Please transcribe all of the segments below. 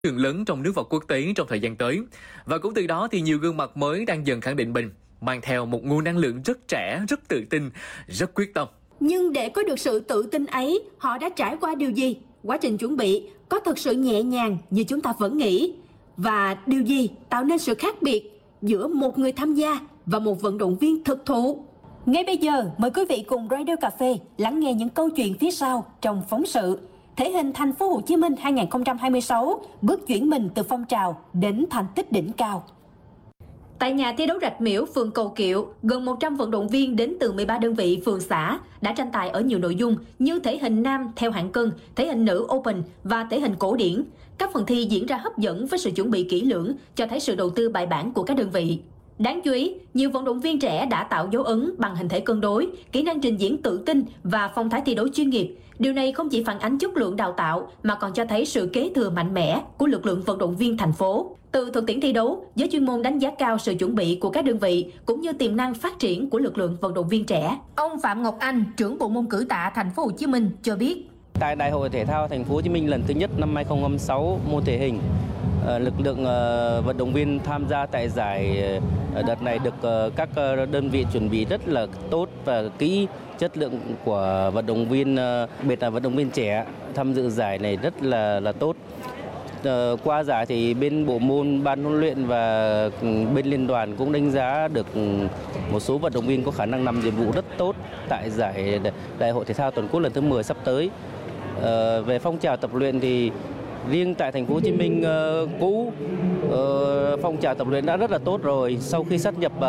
trường lớn trong nước và quốc tế trong thời gian tới. Và cũng từ đó thì nhiều gương mặt mới đang dần khẳng định mình, mang theo một nguồn năng lượng rất trẻ, rất tự tin, rất quyết tâm. Nhưng để có được sự tự tin ấy, họ đã trải qua điều gì? Quá trình chuẩn bị có thực sự nhẹ nhàng như chúng ta vẫn nghĩ? Và điều gì tạo nên sự khác biệt giữa một người tham gia và một vận động viên thực thụ? Ngay bây giờ, mời quý vị cùng Radio Cà Phê lắng nghe những câu chuyện phía sau trong phóng sự thể hình Thành phố Hồ Chí Minh 2026 bước chuyển mình từ phong trào đến thành tích đỉnh cao. Tại nhà thi đấu Rạch Miễu, phường Cầu Kiệu, gần 100 vận động viên đến từ 13 đơn vị phường xã đã tranh tài ở nhiều nội dung như thể hình nam theo hạng cân, thể hình nữ open và thể hình cổ điển. Các phần thi diễn ra hấp dẫn với sự chuẩn bị kỹ lưỡng, cho thấy sự đầu tư bài bản của các đơn vị. Đáng chú ý, nhiều vận động viên trẻ đã tạo dấu ấn bằng hình thể cân đối, kỹ năng trình diễn tự tin và phong thái thi đấu chuyên nghiệp. Điều này không chỉ phản ánh chất lượng đào tạo mà còn cho thấy sự kế thừa mạnh mẽ của lực lượng vận động viên thành phố. Từ thực tiễn thi đấu, giới chuyên môn đánh giá cao sự chuẩn bị của các đơn vị cũng như tiềm năng phát triển của lực lượng vận động viên trẻ. Ông Phạm Ngọc Anh, trưởng bộ môn cử tạ Thành phố Hồ Chí Minh cho biết: Tại Đại hội Thể thao Thành phố Hồ Chí Minh lần thứ nhất năm 2026 môn thể hình, lực lượng vận động viên tham gia tại giải đợt này được các đơn vị chuẩn bị rất là tốt và kỹ. Chất lượng của vận động viên, đặc biệt là vận động viên trẻ tham dự giải này rất là tốt. Qua giải thì bên bộ môn, ban huấn luyện và bên liên đoàn cũng đánh giá được một số vận động viên có khả năng làm nhiệm vụ rất tốt tại giải Đại hội Thể thao Toàn quốc lần thứ 10 sắp tới. Về phong trào tập luyện thì riêng tại Thành phố Hồ Chí Minh cũ, phong trào tập luyện đã rất là tốt rồi. Sau khi sát nhập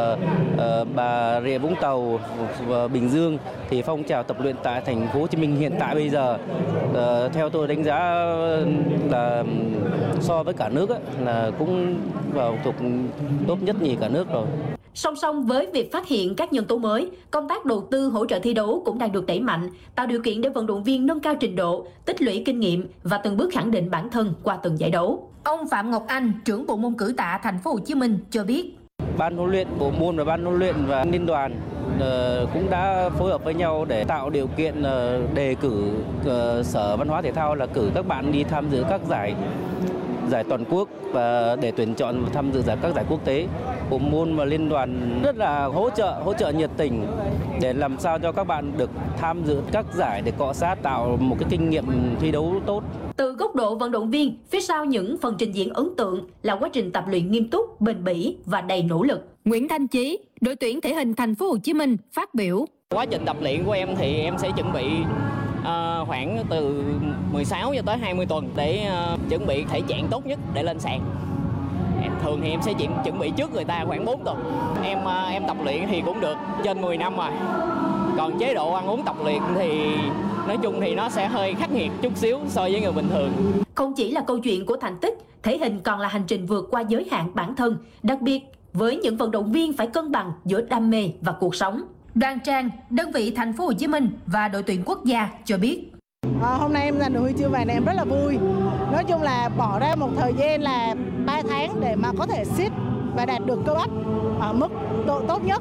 Bà Rịa Vũng Tàu và Bình Dương thì phong trào tập luyện tại Thành phố Hồ Chí Minh hiện tại bây giờ theo tôi đánh giá là so với cả nước là cũng vào thuộc top nhất nhì cả nước rồi. Song song với việc phát hiện các nhân tố mới, công tác đầu tư hỗ trợ thi đấu cũng đang được đẩy mạnh, tạo điều kiện để vận động viên nâng cao trình độ, tích lũy kinh nghiệm và từng bước khẳng định bản thân qua từng giải đấu. Ông Phạm Ngọc Anh, trưởng bộ môn cử tạ Thành phố Hồ Chí Minh cho biết: Ban huấn luyện bộ môn và ban huấn luyện và liên đoàn cũng đã phối hợp với nhau để tạo điều kiện đề cử Sở Văn hóa Thể thao là cử các bạn đi tham dự các giải toàn quốc và để tuyển chọn tham dự các giải quốc tế. Bộ môn và liên đoàn rất là hỗ trợ nhiệt tình để làm sao cho các bạn được tham dự các giải để cọ sát, tạo một cái kinh nghiệm thi đấu tốt. Từ góc độ vận động viên, phía sau những phần trình diễn ấn tượng là quá trình tập luyện nghiêm túc, bền bỉ và đầy nỗ lực. Nguyễn Thanh Chí, đội tuyển thể hình Thành phố Hồ Chí Minh phát biểu: Quá trình tập luyện của em thì em sẽ chuẩn bị khoảng từ 16 cho tới 20 tuần để chuẩn bị thể trạng tốt nhất để lên sàn. Thường thì em sẽ chuẩn bị trước người ta khoảng 4 tuần. Em tập luyện thì cũng được trên 10 năm rồi. Còn chế độ ăn uống tập luyện thì nói chung thì nó sẽ hơi khắc nghiệt chút xíu so với người bình thường. Không chỉ là câu chuyện của thành tích, thể hình còn là hành trình vượt qua giới hạn bản thân, đặc biệt với những vận động viên phải cân bằng giữa đam mê và cuộc sống. Đoàn Trang, đơn vị Thành phố Hồ Chí Minh và đội tuyển quốc gia cho biết: Hôm nay em giành được huy chương vàng này em rất là vui. Nói chung là bỏ ra một thời gian là 3 tháng để mà có thể sit và đạt được cơ bắp ở mức độ tốt nhất.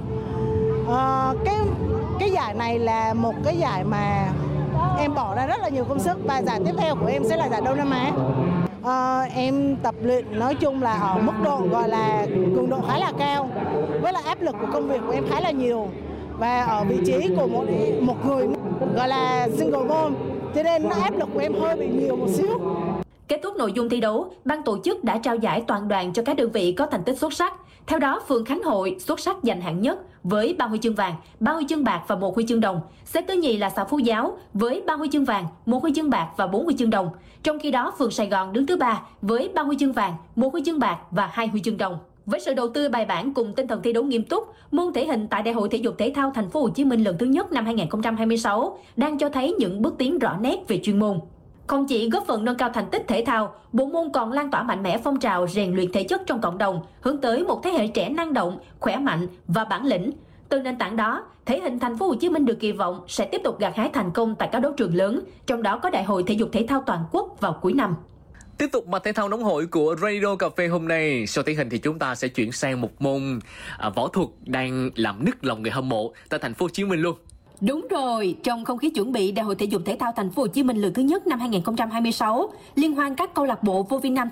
Cái giải này là một cái giải mà em bỏ ra rất là nhiều công sức và giải tiếp theo của em sẽ là giải Đông Nam Á. Em tập luyện nói chung là ở mức độ gọi là cường độ khá là cao, với lại áp lực của công việc của em khá là nhiều và ở vị trí của một người gọi là single mom, cho nên áp lực của em hơi bị nhiều một xíu. Kết thúc nội dung thi đấu, ban tổ chức đã trao giải toàn đoàn cho các đơn vị có thành tích xuất sắc. Theo đó, phường Khánh Hội xuất sắc giành hạng nhất với 3 huy chương vàng, 3 huy chương bạc và 1 huy chương đồng. Xếp thứ nhì là xã Phú Giáo với 3 huy chương vàng, 1 huy chương bạc và 4 huy chương đồng. Trong khi đó, phường Sài Gòn đứng thứ 3 với 3 huy chương vàng, 1 huy chương bạc và 2 huy chương đồng. Với sự đầu tư bài bản cùng tinh thần thi đấu nghiêm túc, môn thể hình tại Đại hội Thể dục Thể thao Thành phố Hồ Chí Minh lần thứ nhất năm 2026 đang cho thấy những bước tiến rõ nét về chuyên môn. Không chỉ góp phần nâng cao thành tích thể thao, bộ môn còn lan tỏa mạnh mẽ phong trào rèn luyện thể chất trong cộng đồng, hướng tới một thế hệ trẻ năng động, khỏe mạnh và bản lĩnh. Từ nền tảng đó, thể hình Thành phố Hồ Chí Minh được kỳ vọng sẽ tiếp tục gặt hái thành công tại các đấu trường lớn, trong đó có Đại hội Thể dục Thể thao Toàn quốc vào cuối năm. Tiếp tục mạch thể thao nóng hổi của Radio Cà Phê hôm nay. Sau thể hình thì chúng ta sẽ chuyển sang một môn võ thuật đang làm nức lòng người hâm mộ tại Thành phố Hồ Chí Minh luôn. Đúng rồi, trong không khí chuẩn bị Đại hội Thể dục Thể thao Thành phố Hồ Chí Minh lần thứ nhất năm 2026, liên hoan các câu lạc bộ vô vi nam